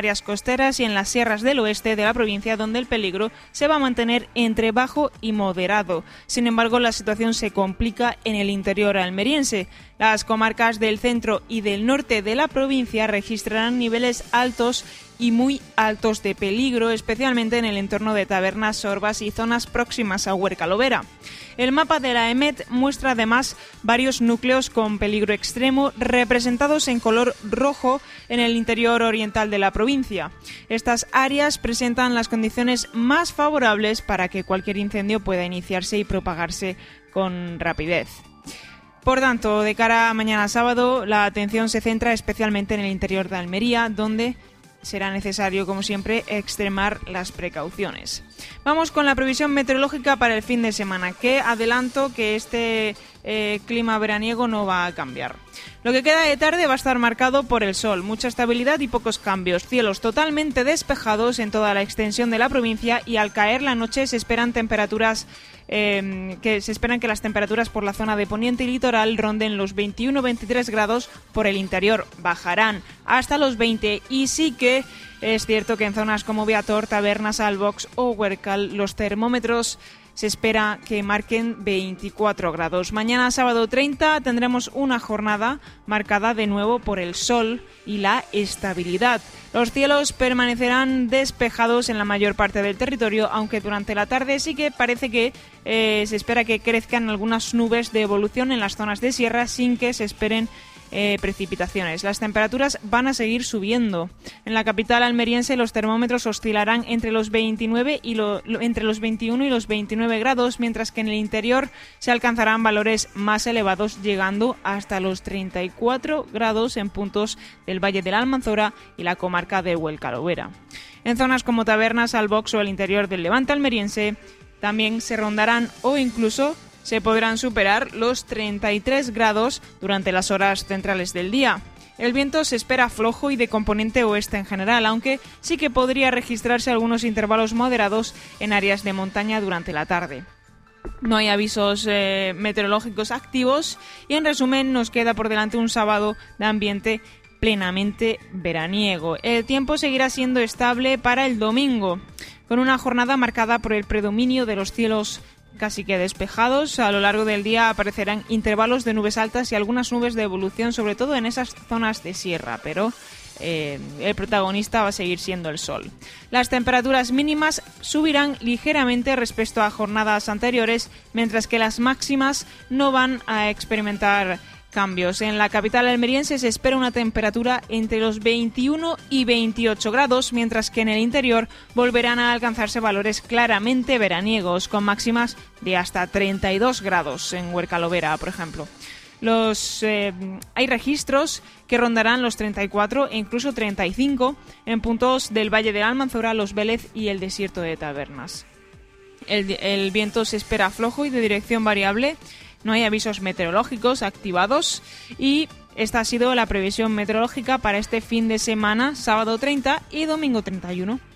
áreas costeras y en las sierras del oeste de la provincia, donde el peligro se va a mantener entre bajo y moderado. Sin embargo, la situación se complica en el interior almeriense. Las comarcas del centro y del norte de la provincia registrarán niveles altos y muy altos de peligro, especialmente en el entorno de Tabernas, Sorbas y zonas próximas a Huerca-Lovera. El mapa de la EMET muestra además varios núcleos con peligro extremo representados en color rojo en el interior oriental de la provincia. Estas áreas presentan las condiciones más favorables para que cualquier incendio pueda iniciarse y propagarse con rapidez. Por tanto, de cara a mañana sábado, la atención se centra especialmente en el interior de Almería, donde será necesario, como siempre, extremar las precauciones. Vamos con la previsión meteorológica para el fin de semana, que adelanto que este clima veraniego no va a cambiar. Lo que queda de tarde va a estar marcado por el sol, mucha estabilidad y pocos cambios, cielos totalmente despejados en toda la extensión de la provincia, y al caer la noche se esperan que las temperaturas por la zona de poniente y litoral ronden los 21-23 grados, por el interior bajarán hasta los 20, y sí que es cierto que en zonas como Beator, Tabernas, Albox o Huercal los termómetros se espera que marquen 24 grados. Mañana sábado 30 tendremos una jornada marcada de nuevo por el sol y la estabilidad. Los cielos permanecerán despejados en la mayor parte del territorio, aunque durante la tarde sí que parece que se espera que crezcan algunas nubes de evolución en las zonas de sierra sin que se esperen precipitaciones. Las temperaturas van a seguir subiendo. En la capital almeriense los termómetros oscilarán entre los 21 y los 29 grados, mientras que en el interior se alcanzarán valores más elevados, llegando hasta los 34 grados en puntos del Valle de la Almanzora y la comarca de Huerca-Lovera. En zonas como Tabernas, Albox o el interior del Levante almeriense también se rondarán o incluso se podrán superar los 33 grados durante las horas centrales del día. El viento se espera flojo y de componente oeste en general, aunque sí que podría registrarse algunos intervalos moderados en áreas de montaña durante la tarde. No hay avisos meteorológicos activos y, en resumen, nos queda por delante un sábado de ambiente plenamente veraniego. El tiempo seguirá siendo estable para el domingo, con una jornada marcada por el predominio de los cielos casi que despejados. A lo largo del día aparecerán intervalos de nubes altas y algunas nubes de evolución, sobre todo en esas zonas de sierra, pero el protagonista va a seguir siendo el sol. Las temperaturas mínimas subirán ligeramente respecto a jornadas anteriores, mientras que las máximas no van a experimentar cambios. En la capital almeriense se espera una temperatura entre los 21 y 28 grados, mientras que en el interior volverán a alcanzarse valores claramente veraniegos, con máximas de hasta 32 grados en Huerca-Lovera, por ejemplo. Hay registros que rondarán los 34 e incluso 35 en puntos del Valle de la Almanzora, Los Vélez y el desierto de Tabernas. El viento se espera flojo y de dirección variable. No hay avisos meteorológicos activados y esta ha sido la previsión meteorológica para este fin de semana, sábado 30 y domingo 31.